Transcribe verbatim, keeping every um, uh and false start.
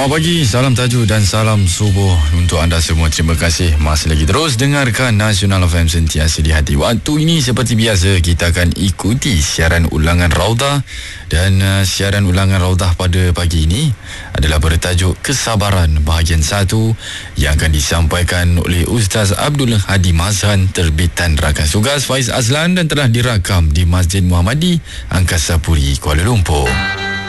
Selamat pagi, salam tajuk dan salam subuh untuk anda semua. Terima kasih masih lagi terus dengarkan Nasional F M sentiasa di hati. Waktu ini seperti biasa kita akan ikuti siaran ulangan Raudah. Dan uh, siaran ulangan Raudah pada pagi ini adalah bertajuk Kesabaran bahagian satu yang akan disampaikan oleh Ustaz Abdul Hadi Mazhan, terbitan Rakan Sugas Faiz Azlan dan telah dirakam di Masjid Muhammadi Angkasa Puri, Kuala Lumpur.